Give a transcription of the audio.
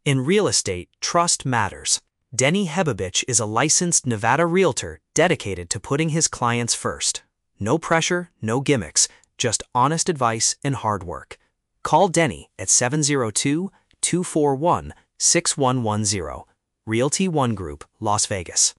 In real estate, trust matters. Denny Hebovich is a licensed Nevada realtor dedicated to putting his clients first. No pressure, no gimmicks, just honest advice and hard work. Call Denny at 702-241-6110. Realty One Group, Las Vegas.